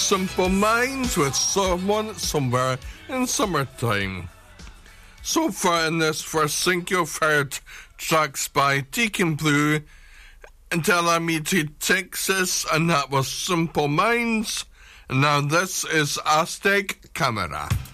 Simple Minds with Someone Somewhere in Summertime. So far in this first sync, you've heard tracks by Deacon Blue and Alameda, Texas, and that was Simple Minds. And now this is Aztec Camera.